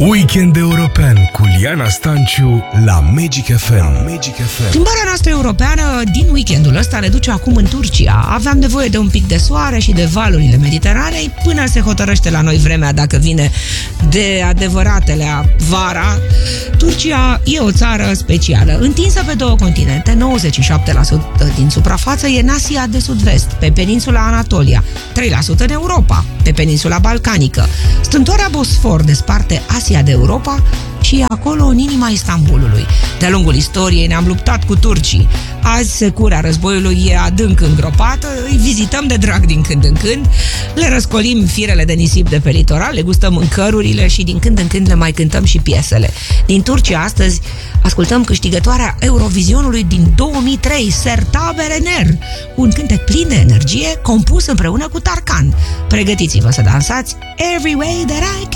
Weekend European cu Liana Stanciu la Magic FM. Plimbarea noastră europeană din weekendul ăsta ne duce acum în Turcia. Aveam nevoie de un pic de soare și de valurile Mediteranei până se hotărăște la noi vremea dacă vine de adevăratele vara. Turcia e o țară specială, întinsă pe două continente. 97% din suprafață e în Asia de Sud-Vest, pe peninsula Anatolia, 3% în Europa, pe peninsula Balcanică. Strâmtoarea Bosfor desparte Asia de Europa și e acolo în inima Istanbulului. De-a lungul istoriei ne-am luptat cu turcii. Azi securea războiului e adânc îngropată, îi vizităm de drag din când în când, le răscolim firele de nisip de pe litoral, le gustăm mâncărurile și din când în când le mai cântăm și piesele. Din Turcia astăzi ascultăm câștigătoarea Eurovizionului din 2003, Sertab Erener, un cântec plin de energie compus împreună cu Tarkan. Pregătiți-vă să dansați Every Way That I